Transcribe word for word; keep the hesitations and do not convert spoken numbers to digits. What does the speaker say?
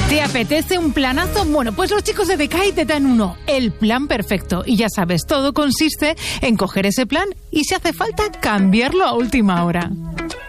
¿Te apetece un planazo? Bueno, pues los chicos de Decay te dan uno, el plan perfecto. Y ya sabes, todo consiste en coger ese plan y si hace falta cambiarlo a última hora.